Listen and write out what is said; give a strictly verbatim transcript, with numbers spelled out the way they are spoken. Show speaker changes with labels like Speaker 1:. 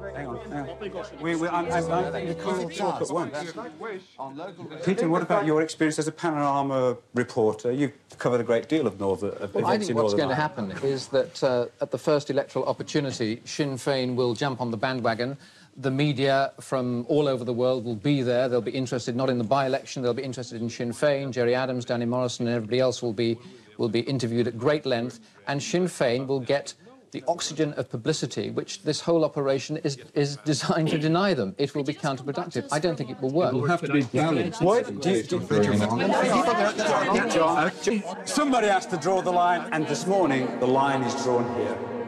Speaker 1: Hang on, hang on. We, we, I'm, I'm, I'm, you can't talk at once. Peter, what about your experience as a panorama reporter? You've covered a great deal of Northern of
Speaker 2: well, I think what's going to happen is that uh, at the first electoral opportunity, Sinn Féin will jump on the bandwagon. The media from all over the world will be there. They'll be interested not in the by-election, they'll be interested in Sinn Féin. Gerry Adams, Danny Morrison and everybody else will be, will be interviewed at great length, and Sinn Féin will get the oxygen of publicity, which this whole operation is, is designed to deny them. It will be counterproductive. I don't think it will work.
Speaker 3: It will have to be balanced.
Speaker 1: Why do you, do you, John, somebody has to draw the line, and this morning the line is drawn here.